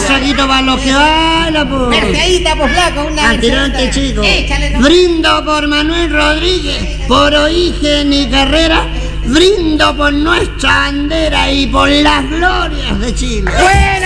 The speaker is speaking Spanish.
saquito para los que bailan, pues. Merceadita, pues flaco, una Atirante, chico. Échale, no. Brindo por Manuel Rodríguez, por Origen y Carrera. Brindo por nuestra bandera y por las glorias de Chile. ¡Buena!